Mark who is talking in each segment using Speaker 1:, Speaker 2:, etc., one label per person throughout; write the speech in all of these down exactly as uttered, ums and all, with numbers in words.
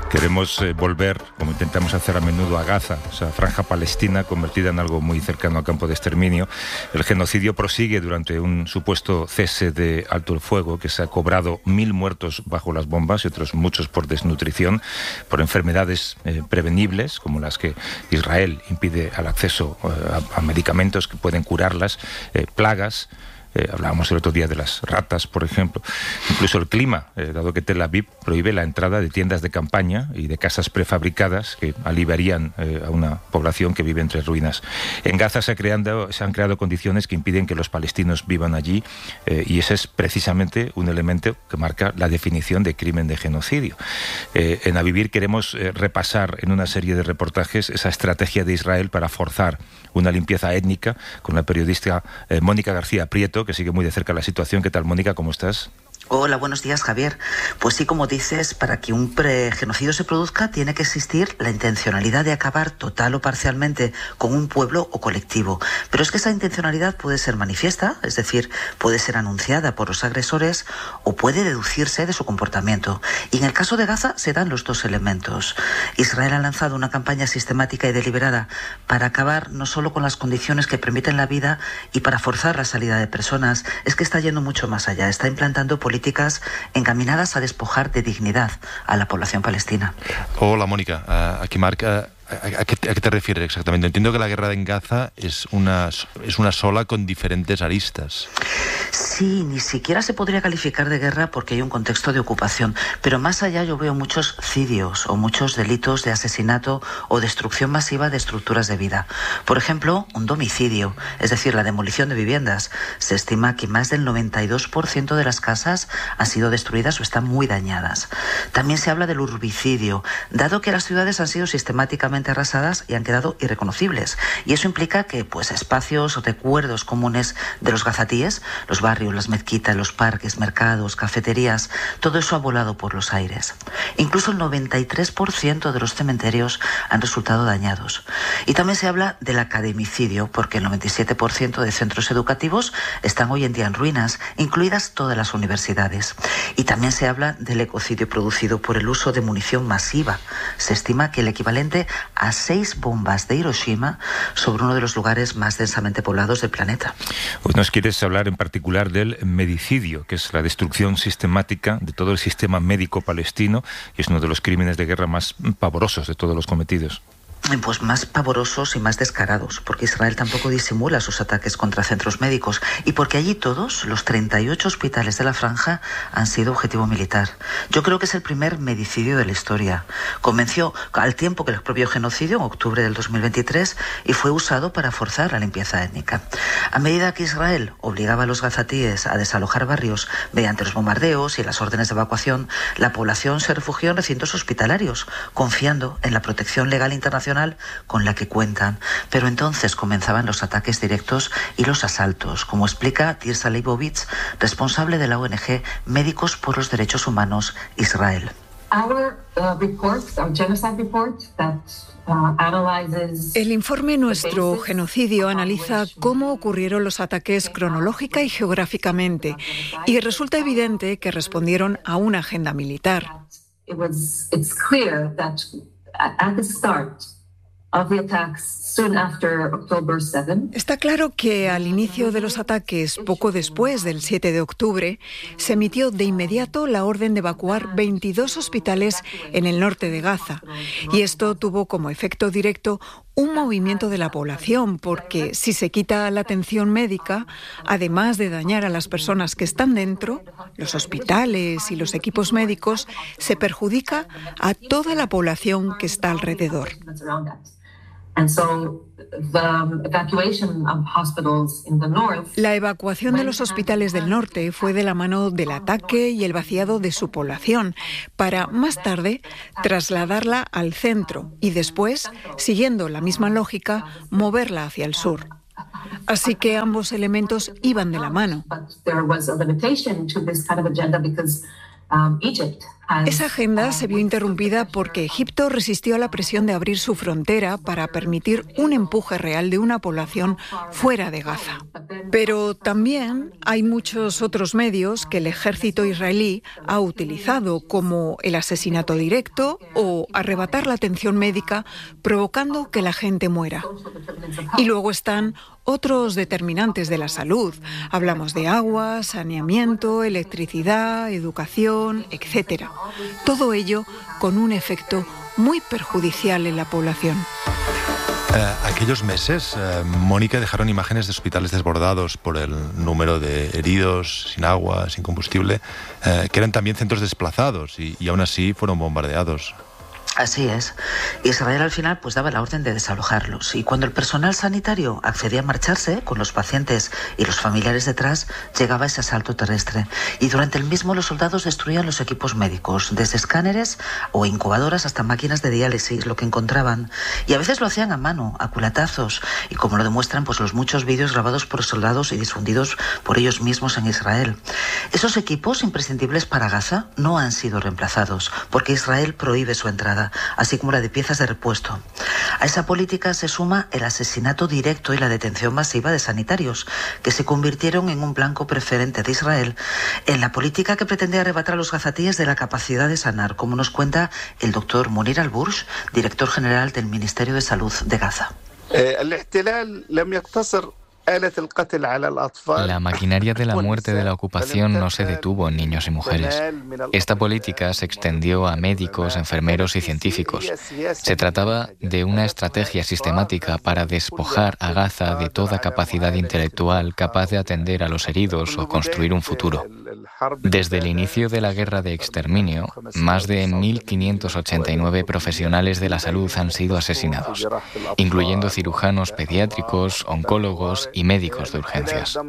Speaker 1: Queremos eh, volver, como intentamos hacer a menudo, a Gaza, esa franja palestina convertida en algo muy cercano al campo de exterminio. El genocidio prosigue durante un supuesto cese de alto el fuego que se ha cobrado mil muertos bajo las bombas y otros muchos por desnutrición, por enfermedades eh, prevenibles, como las que Israel impide al acceso eh, a, a medicamentos que pueden curarlas, eh, plagas. Eh, hablábamos el otro día de las ratas, por ejemplo. Incluso el clima, eh, dado que Tel Aviv prohíbe la entrada de tiendas de campaña y de casas prefabricadas que aliviarían eh, a una población que vive entre ruinas. En Gaza se, creando, se han creado condiciones que impiden que los palestinos vivan allí eh, y ese es precisamente un elemento que marca la definición de crimen de genocidio. Eh, en A Vivir queremos eh, repasar en una serie de reportajes esa estrategia de Israel para forzar una limpieza étnica con la periodista eh, Mónica García Prieto, que sigue muy de cerca la situación. ¿Qué tal, Mónica? ¿Cómo estás?
Speaker 2: Hola, buenos días, Javier. Pues sí, como dices, para que un pregenocidio se produzca tiene que existir la intencionalidad de acabar total o parcialmente con un pueblo o colectivo. Pero es que esa intencionalidad puede ser manifiesta, es decir, puede ser anunciada por los agresores o puede deducirse de su comportamiento. Y en el caso de Gaza se dan los dos elementos. Israel ha lanzado una campaña sistemática y deliberada para acabar no solo con las condiciones que permiten la vida y para forzar la salida de personas, es que está yendo mucho más allá, está implantando políticas políticas encaminadas a despojar de dignidad a la población palestina.
Speaker 3: Hola, Mónica. Uh, aquí Marc. Uh, ¿a, qué, ¿A qué te refieres exactamente? Entiendo que la guerra en Gaza es una, es una sola con diferentes aristas.
Speaker 2: Sí, ni siquiera se podría calificar de guerra porque hay un contexto de ocupación, pero más allá yo veo muchos cidios o muchos delitos de asesinato o destrucción masiva de estructuras de vida. Por ejemplo, un domicidio, es decir, la demolición de viviendas. Se estima que más del noventa y dos por ciento de las casas han sido destruidas o están muy dañadas. También se habla del urbicidio, dado que las ciudades han sido sistemáticamente arrasadas y han quedado irreconocibles. Y eso implica que pues, espacios o recuerdos comunes de los gazatíes, los barrios, las mezquitas, los parques, mercados, cafeterías, todo eso ha volado por los aires. Incluso el noventa y tres por ciento de los cementerios han resultado dañados. Y también se habla del academicidio, porque el noventa y siete por ciento de centros educativos están hoy en día en ruinas, incluidas todas las universidades. Y también se habla del ecocidio producido por el uso de munición masiva. Se estima que el equivalente a seis bombas de Hiroshima sobre uno de los lugares más densamente poblados del planeta.
Speaker 1: Hoy nos quieres hablar en particular del medicidio, que es la destrucción sistemática de todo el sistema médico palestino y es uno de los crímenes de guerra más pavorosos de todos los cometidos.
Speaker 2: Pues más pavorosos y más descarados, porque Israel tampoco disimula sus ataques contra centros médicos y porque allí todos, los treinta y ocho hospitales de la franja, han sido objetivo militar. Yo creo que es el primer medicidio de la historia. Comenzó al tiempo que el propio genocidio, en octubre del dos mil veintitrés, y fue usado para forzar la limpieza étnica. A medida que Israel obligaba a los gazatíes a desalojar barrios mediante los bombardeos y las órdenes de evacuación, la población se refugió en recintos hospitalarios, confiando en la protección legal internacional con la que cuentan, pero entonces comenzaban los ataques directos y los asaltos, como explica Tirsa Leibovitz, responsable de la O N G Médicos por los Derechos Humanos Israel.
Speaker 4: Our, uh, report, our genocide report that
Speaker 5: El informe Nuestro Genocidio analiza cómo ocurrieron los ataques cronológica y geográficamente y resulta evidente que respondieron a una agenda militar. Está claro que al inicio de los ataques, poco después del siete de octubre, se emitió de inmediato la orden de evacuar veintidós hospitales en el norte de Gaza. Y esto tuvo como efecto directo un movimiento de la población, porque si se quita la atención médica, además de dañar a las personas que están dentro, los hospitales y los equipos médicos, se perjudica a toda la población que está alrededor. La evacuación de los hospitales del norte fue de la mano del ataque y el vaciado de su población, para más tarde trasladarla al centro y después, siguiendo la misma lógica, moverla hacia el sur. Así que ambos elementos iban de la mano. Esa agenda se vio interrumpida porque Egipto resistió a la presión de abrir su frontera para permitir un empuje real de una población fuera de Gaza. Pero también hay muchos otros medios que el ejército israelí ha utilizado, como el asesinato directo o arrebatar la atención médica, provocando que la gente muera. Y luego están otros determinantes de la salud. Hablamos de agua, saneamiento, electricidad, educación, etcétera. Todo ello con un efecto muy perjudicial en la población.
Speaker 3: Eh, aquellos meses, eh, Mónica, dejaron imágenes de hospitales desbordados por el número de heridos, sin agua, sin combustible, eh, que eran también centros desplazados y, y aún así fueron bombardeados.
Speaker 2: Así es. Israel al final pues daba la orden de desalojarlos, y cuando el personal sanitario accedía a marcharse con los pacientes y los familiares detrás, llegaba ese asalto terrestre, y durante el mismo los soldados destruían los equipos médicos, desde escáneres o incubadoras hasta máquinas de diálisis, lo que encontraban, y a veces lo hacían a mano, a culatazos, y como lo demuestran pues los muchos vídeos grabados por soldados y difundidos por ellos mismos en Israel. Esos equipos imprescindibles para Gaza no han sido reemplazados, porque Israel prohíbe su entrada, así como la de piezas de repuesto. A esa política se suma el asesinato directo y la detención masiva de sanitarios, que se convirtieron en un blanco preferente de Israel en la política que pretende arrebatar a los gazatíes de la capacidad de sanar, como nos cuenta el doctor Munir Al-Bursh, director general del Ministerio de Salud de Gaza.
Speaker 6: La maquinaria de la muerte de la ocupación no se detuvo en niños y mujeres. Esta política se extendió a médicos, enfermeros y científicos. Se trataba de una estrategia sistemática para despojar a Gaza de toda capacidad intelectual capaz de atender a los heridos o construir un futuro. Desde el inicio de la guerra de exterminio, más de mil quinientos ochenta y nueve profesionales de la salud han sido asesinados, incluyendo cirujanos pediátricos, oncólogos y médicos de urgencias.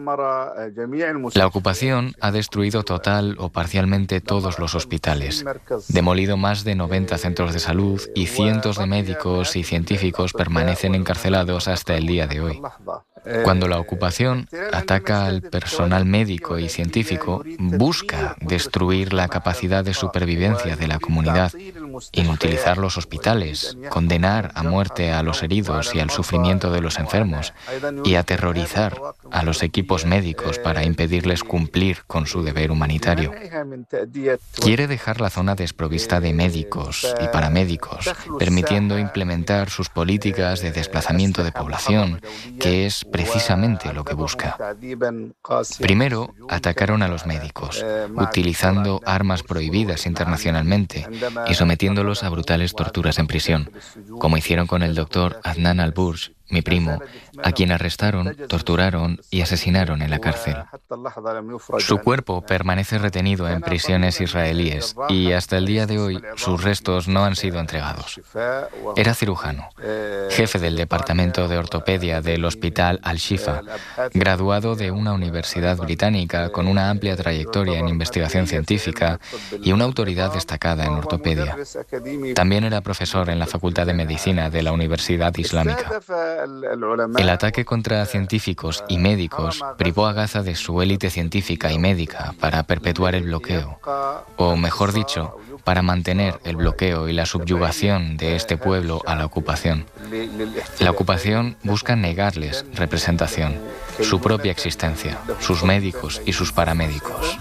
Speaker 6: La ocupación ha destruido total o parcialmente todos los hospitales, demolido más de noventa centros de salud, y cientos de médicos y científicos permanecen encarcelados hasta el día de hoy. Cuando la ocupación ataca al personal médico y científico, busca destruir la capacidad de supervivencia de la comunidad, inutilizar los hospitales, condenar a muerte a los heridos y al sufrimiento de los enfermos, y aterrorizar a los equipos médicos para impedirles cumplir con su deber humanitario. Quiere dejar la zona desprovista de médicos y paramédicos, permitiendo implementar sus políticas de desplazamiento de población, que es precisamente lo que busca. Primero, atacaron a los médicos, utilizando armas prohibidas internacionalmente y sometiéndolos a brutales torturas en prisión, como hicieron con el doctor Adnan Al-Bursh, mi primo, a quien arrestaron, torturaron y asesinaron en la cárcel. Su cuerpo permanece retenido en prisiones israelíes y hasta el día de hoy sus restos no han sido entregados. Era cirujano, jefe del departamento de ortopedia del Hospital Al-Shifa, graduado de una universidad británica con una amplia trayectoria en investigación científica y una autoridad destacada en ortopedia. También era profesor en la Facultad de Medicina de la Universidad Islámica. El ataque contra científicos y médicos privó a Gaza de su élite científica y médica para perpetuar el bloqueo, o mejor dicho, para mantener el bloqueo y la subyugación de este pueblo a la ocupación. La ocupación busca negarles representación, su propia existencia, sus médicos y sus paramédicos.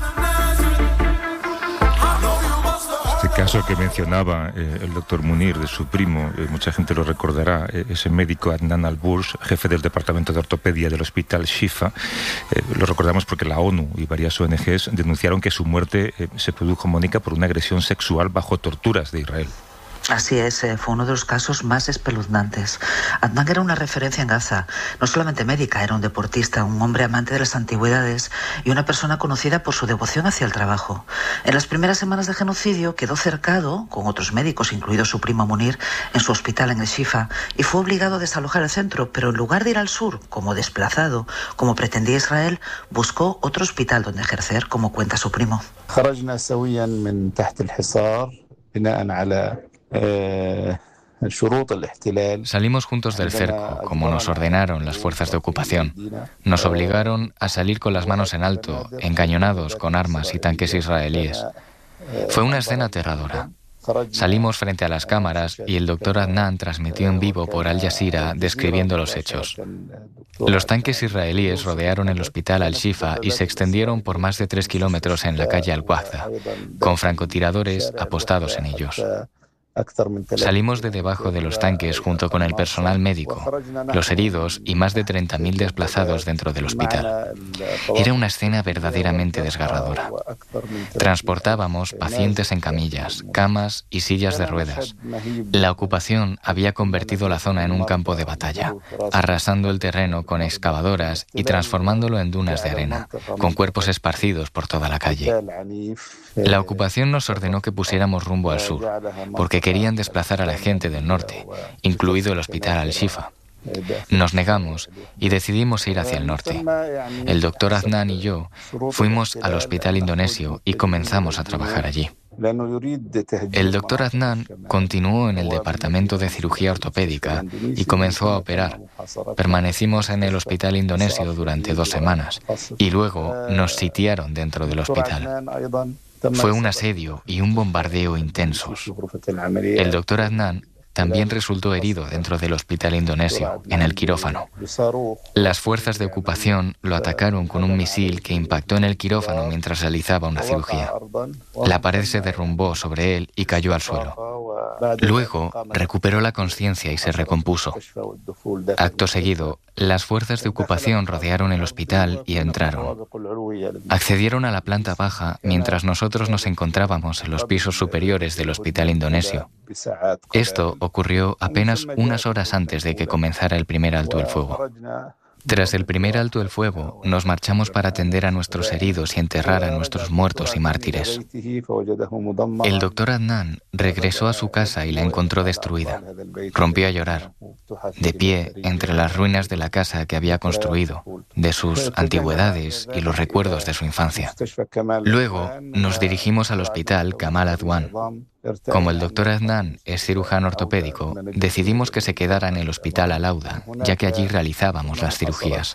Speaker 1: Este caso que mencionaba eh, el doctor Munir, de su primo, eh, mucha gente lo recordará, eh, ese médico Adnan Al-Bursh, jefe del departamento de ortopedia del Hospital Shifa, eh, lo recordamos porque la ONU y varias O N Ges denunciaron que su muerte eh, se produjo, Mónica, por una agresión sexual bajo torturas de Israel.
Speaker 2: Así es, eh, fue uno de los casos más espeluznantes. Adnan era una referencia en Gaza, no solamente médica, era un deportista, un hombre amante de las antigüedades y una persona conocida por su devoción hacia el trabajo. En las primeras semanas de genocidio quedó cercado, con otros médicos, incluido su primo Munir, en su hospital en el Shifa, y fue obligado a desalojar el centro, pero en lugar de ir al sur, como desplazado, como pretendía Israel, buscó otro hospital donde ejercer, como cuenta su primo.
Speaker 6: Salimos juntos del cerco, como nos ordenaron las fuerzas de ocupación. Nos obligaron a salir con las manos en alto, encañonados con armas y tanques israelíes. Fue una escena aterradora. Salimos frente a las cámaras y el doctor Adnan transmitió en vivo por Al Jazeera describiendo los hechos. Los tanques israelíes rodearon el hospital Al-Shifa y se extendieron por más de tres kilómetros en la calle Al-Wahda, con francotiradores apostados en ellos. Salimos de debajo de los tanques junto con el personal médico, los heridos y más de treinta mil desplazados dentro del hospital. Era una escena verdaderamente desgarradora. Transportábamos pacientes en camillas, camas y sillas de ruedas. La ocupación había convertido la zona en un campo de batalla, arrasando el terreno con excavadoras y transformándolo en dunas de arena, con cuerpos esparcidos por toda la calle. La ocupación nos ordenó que pusiéramos rumbo al sur, porque querían desplazar a la gente del norte, incluido el hospital Al-Shifa. Nos negamos y decidimos ir hacia el norte. El doctor Adnan y yo fuimos al hospital indonesio y comenzamos a trabajar allí. El doctor Adnan continuó en el departamento de cirugía ortopédica y comenzó a operar. Permanecimos en el hospital indonesio durante dos semanas y luego nos sitiaron dentro del hospital. Fue un asedio y un bombardeo intensos. El doctor Adnan también resultó herido dentro del hospital indonesio, en el quirófano. Las fuerzas de ocupación lo atacaron con un misil que impactó en el quirófano mientras realizaba una cirugía. La pared se derrumbó sobre él y cayó al suelo. Luego recuperó la conciencia y se recompuso. Acto seguido, las fuerzas de ocupación rodearon el hospital y entraron. Accedieron a la planta baja mientras nosotros nos encontrábamos en los pisos superiores del hospital indonesio. Esto ocurrió apenas unas horas antes de que comenzara el primer alto el fuego. Tras el primer alto el fuego, nos marchamos para atender a nuestros heridos y enterrar a nuestros muertos y mártires. El doctor Adnan regresó a su casa y la encontró destruida. Rompió a llorar, de pie entre las ruinas de la casa que había construido, de sus antigüedades y los recuerdos de su infancia. Luego nos dirigimos al hospital Kamal Adwan. Como el doctor Adnan es cirujano ortopédico, decidimos que se quedara en el hospital Al-Auda, ya que allí realizábamos las cirugías.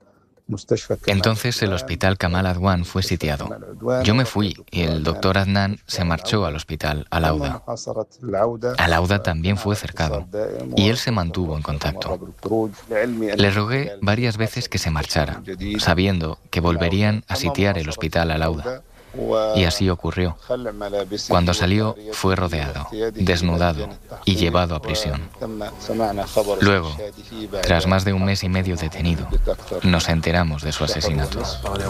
Speaker 6: Entonces el hospital Kamal Adwan fue sitiado. Yo me fui y el doctor Adnan se marchó al hospital Al-Auda. Al-Auda también fue cercado y él se mantuvo en contacto. Le rogué varias veces que se marchara, sabiendo que volverían a sitiar el hospital Al-Auda. Y así ocurrió. Cuando salió, fue rodeado, desnudado y llevado a prisión. Luego, tras más de un mes y medio detenido, nos enteramos de su asesinato.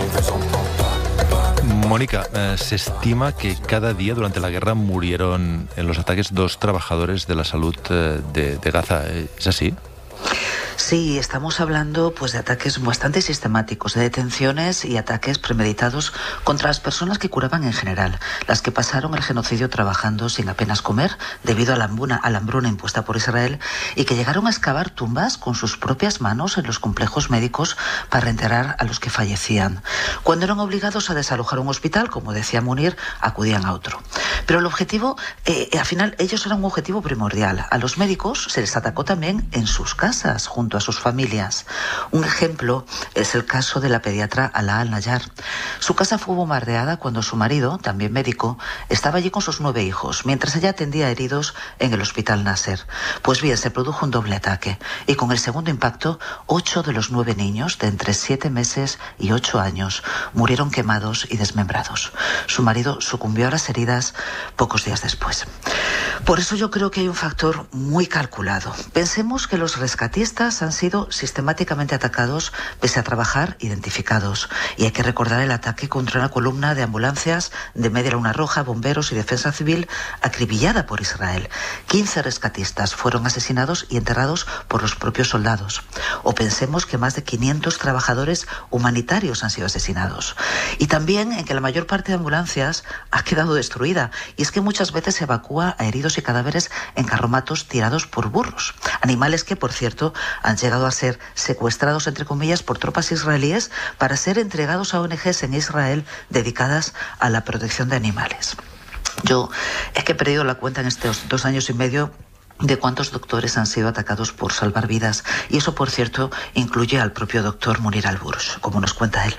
Speaker 3: Mónica, eh, se estima que cada día durante la guerra murieron en los ataques dos trabajadores de la salud eh, de, de Gaza. ¿Es así?
Speaker 2: Sí, estamos hablando pues de ataques bastante sistemáticos, de detenciones y ataques premeditados contra las personas que curaban en general, las que pasaron el genocidio trabajando sin apenas comer debido a la hambruna, a la hambruna impuesta por Israel y que llegaron a excavar tumbas con sus propias manos en los complejos médicos para enterrar a los que fallecían. Cuando eran obligados a desalojar un hospital, como decía Munir, acudían a otro. Pero el objetivo, eh, al final, ellos eran un objetivo primordial. A los médicos se les atacó también en sus casas, junto a sus familias. Un ejemplo es el caso de la pediatra Alaa Al-Nayar. Su casa fue bombardeada cuando su marido, también médico, estaba allí con sus nueve hijos, mientras ella atendía heridos en el hospital Nasser. Pues bien, se produjo un doble ataque y con el segundo impacto, ocho de los nueve niños de entre siete meses y ocho años murieron quemados y desmembrados. Su marido sucumbió a las heridas pocos días después. Por eso yo creo que hay un factor muy calculado. Pensemos que los rescatistas han sido sistemáticamente atacados pese a trabajar identificados. Y hay que recordar el ataque contra una columna de ambulancias de Media Luna Roja, bomberos y defensa civil acribillada por Israel. quince rescatistas fueron asesinados y enterrados por los propios soldados. O pensemos que más de quinientos trabajadores humanitarios han sido asesinados. Y también en que la mayor parte de ambulancias ha quedado destruida. Y es que muchas veces se evacúa a heridos y cadáveres en carromatos tirados por burros. Animales que, por cierto, han llegado a ser secuestrados, entre comillas, por tropas israelíes para ser entregados a O N Ges en Israel dedicadas a la protección de animales. Yo es que he perdido la cuenta en estos dos años y medio de cuántos doctores han sido atacados por salvar vidas. Y eso, por cierto, incluye al propio doctor Munir Al-Bursh, como nos cuenta él.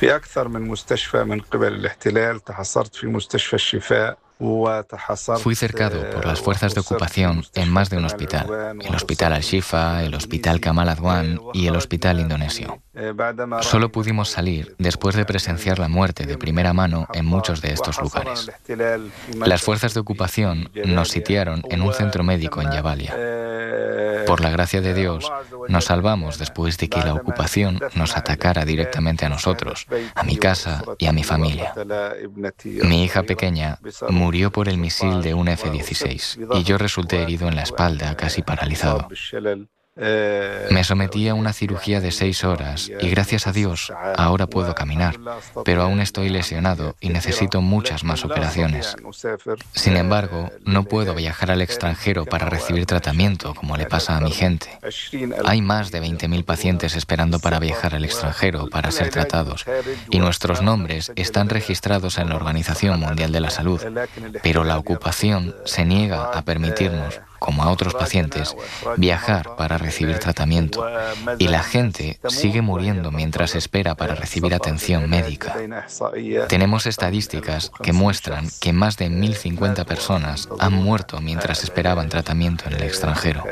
Speaker 7: في أكثر من مستشفى من قبل الاحتلال. تحصرت في مستشفى الشفاء.
Speaker 6: Fui cercado por las fuerzas de ocupación en más de un hospital, el Hospital Al-Shifa, el Hospital Kamal Adwan y el Hospital Indonesio. Solo pudimos salir después de presenciar la muerte de primera mano en muchos de estos lugares. Las fuerzas de ocupación nos sitiaron en un centro médico en Jabalia. Por la gracia de Dios, nos salvamos después de que la ocupación nos atacara directamente a nosotros, a mi casa y a mi familia. Mi hija pequeña murió por el misil de un F dieciséis y yo resulté herido en la espalda, casi paralizado. Me sometí a una cirugía de seis horas y gracias a Dios ahora puedo caminar, pero aún estoy lesionado y necesito muchas más operaciones. Sin embargo, no puedo viajar al extranjero para recibir tratamiento como le pasa a mi gente. Hay más de veinte mil pacientes esperando para viajar al extranjero para ser tratados y nuestros nombres están registrados en la Organización Mundial de la Salud, pero la ocupación se niega a permitirnos, como a otros pacientes, viajar para recibir tratamiento. Y la gente sigue muriendo mientras espera para recibir atención médica. Tenemos estadísticas que muestran que más de mil cincuenta personas han muerto mientras esperaban tratamiento en el extranjero.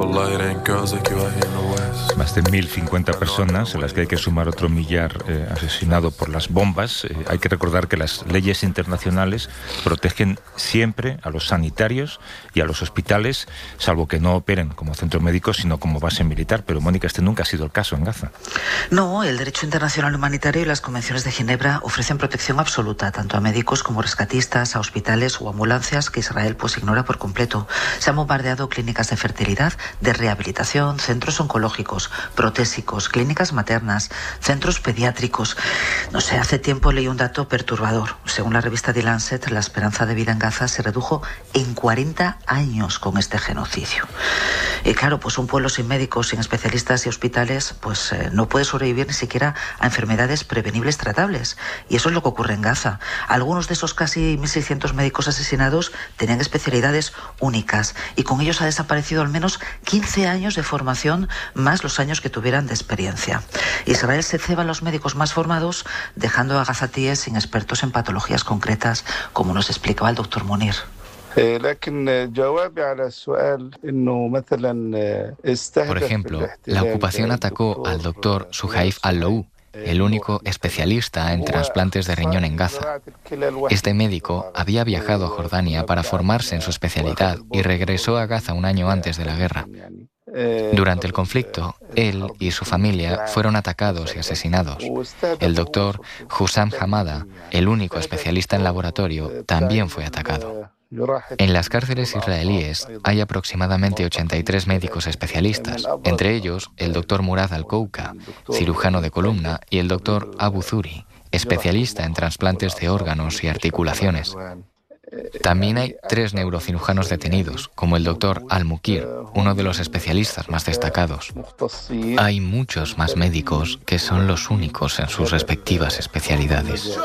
Speaker 1: Más de mil cincuenta personas, a las que hay que sumar otro millar eh, asesinado por las bombas. Eh, hay que recordar que las leyes internacionales protegen siempre a los sanitarios y a los hospitales, salvo que no operen como centro médico, sino como base militar. Pero, Mónica, este nunca ha sido el caso en Gaza.
Speaker 2: No, el derecho internacional humanitario y las convenciones de Ginebra ofrecen protección absoluta tanto a médicos como rescatistas, a hospitales o ambulancias que Israel pues ignora por completo. Se han bombardeado clínicas de fertilidad, de rehabilitación, centros oncológicos, protésicos, clínicas maternas, centros pediátricos. No sé, hace tiempo leí un dato perturbador. Según la revista The Lancet, la esperanza de vida en Gaza se redujo en cuarenta años con este genocidio. Y claro, pues un pueblo sin médicos, sin especialistas y hospitales, pues eh, no puede sobrevivir ni siquiera a enfermedades prevenibles tratables. Y eso es lo que ocurre en Gaza. Algunos de esos casi mil seiscientos médicos asesinados tenían especialidades únicas y con ellos ha desaparecido al menos quince años de formación más los años que tuvieran de experiencia. Israel se ceba a los médicos más formados, dejando a gazatíes sin expertos en patologías concretas, como nos explicaba el doctor Munir.
Speaker 6: Por ejemplo, la ocupación atacó al doctor Suhaif Al-Lou, el único especialista en trasplantes de riñón en Gaza. Este médico había viajado a Jordania para formarse en su especialidad y regresó a Gaza un año antes de la guerra. Durante el conflicto, él y su familia fueron atacados y asesinados. El doctor Hussam Hamada, el único especialista en laboratorio, también fue atacado. En las cárceles israelíes hay aproximadamente ochenta y tres médicos especialistas, entre ellos el doctor Murad Al-Kouka, cirujano de columna, y el doctor Abu Zuri, especialista en trasplantes de órganos y articulaciones. También hay tres neurocirujanos detenidos, como el doctor Al-Mukir, uno de los especialistas más destacados. Hay muchos más médicos que son los únicos en sus respectivas especialidades.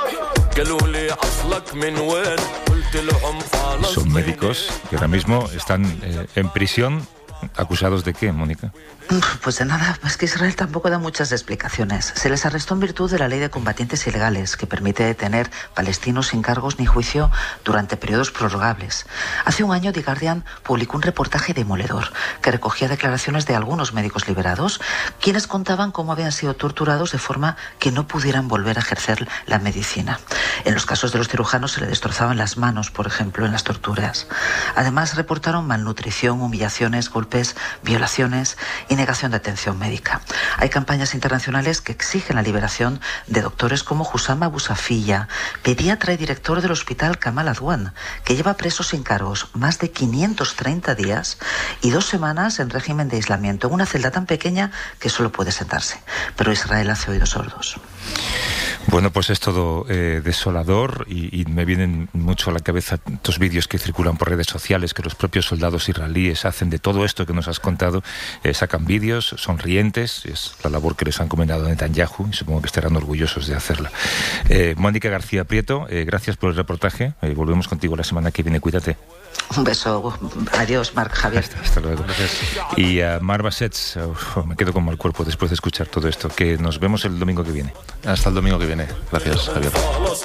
Speaker 1: Son médicos que ahora mismo están eh, en prisión. ¿Acusados de qué, Mónica?
Speaker 2: Pues de nada, es que Israel tampoco da muchas explicaciones. Se les arrestó en virtud de la ley de combatientes ilegales, que permite detener palestinos sin cargos ni juicio durante periodos prorrogables. Hace un año The Guardian publicó un reportaje demoledor que recogía declaraciones de algunos médicos liberados, quienes contaban cómo habían sido torturados de forma que no pudieran volver a ejercer la medicina. En los casos de los cirujanos se le destrozaban las manos, por ejemplo, en las torturas. Además, reportaron malnutrición, humillaciones, golpes, violaciones y negación de atención médica. Hay campañas internacionales que exigen la liberación de doctores como Hussam Abu Safiya, pediatra y director del Hospital Kamal Adwan, que lleva preso sin cargos más de quinientos treinta días y dos semanas en régimen de aislamiento, en una celda tan pequeña que solo puede sentarse. Pero Israel hace oídos sordos.
Speaker 1: Bueno, pues es todo eh, desolador y, y me vienen mucho a la cabeza estos vídeos que circulan por redes sociales, que los propios soldados israelíes hacen de todo esto que nos has contado, eh, sacan vídeos sonrientes, es la labor que les han encomendado a Netanyahu y supongo que estarán orgullosos de hacerla. Eh, Mónica García Prieto, eh, gracias por el reportaje, eh, volvemos contigo la semana que viene, cuídate.
Speaker 2: Un beso, adiós Marc, Javier.
Speaker 1: Hasta, hasta luego. Gracias. Y a uh, Mar Bassets, uh, me quedo con mal cuerpo después de escuchar todo esto, que nos vemos el domingo que viene.
Speaker 3: Hasta el domingo que viene. Gracias, Javier.